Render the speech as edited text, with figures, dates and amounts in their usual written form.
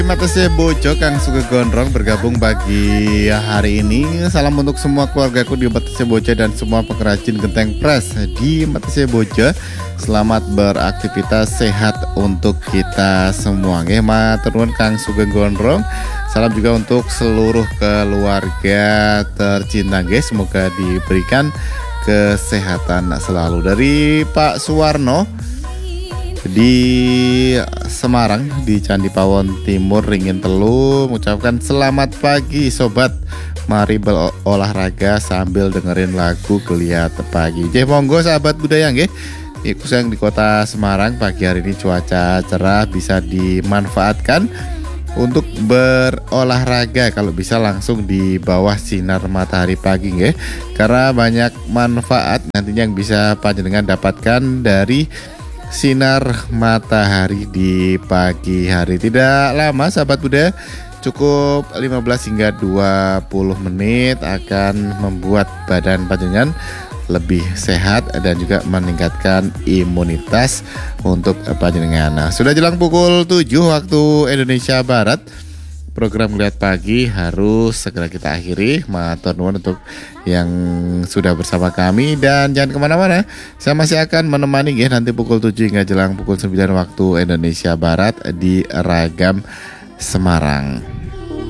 Matese Bojo Kang Suge Gondrong bergabung pagi hari ini. Salam untuk semua keluargaku di Matese Bojo dan semua pengrajin genteng pres di Matese Bojo. Selamat beraktivitas, sehat untuk kita semua. Nggih, matur nuwun Kang Suge Gondrong. Salam juga untuk seluruh keluarga tercinta nggih. Semoga diberikan kesehatan selalu. Dari Pak Suwarno di Semarang, di Candi Pawon Timur, Ringin Telu, mengucapkan selamat pagi sobat, mari berolahraga sambil dengerin lagu Geliat Pagi. Monggo sahabat budaya nggih, iku yang di kota Semarang pagi hari ini cuaca cerah, bisa dimanfaatkan untuk berolahraga kalau bisa langsung di bawah sinar matahari pagi nggih, karena banyak manfaat nantinya yang bisa panjenengan dapatkan dari sinar matahari di pagi hari. Tidak lama sahabat budaya, cukup 15 hingga 20 menit akan membuat badan panjenengan lebih sehat dan juga meningkatkan imunitas untuk panjenengan. Nah, sudah jelang pukul 7 waktu Indonesia Barat. Program Geliat Pagi harus segera kita akhiri. Matur nuwun untuk yang sudah bersama kami dan jangan kemana-mana. Saya masih akan menemani ya nanti pukul 7 hingga jelang pukul 9 waktu Indonesia Barat di Ragam Semarang.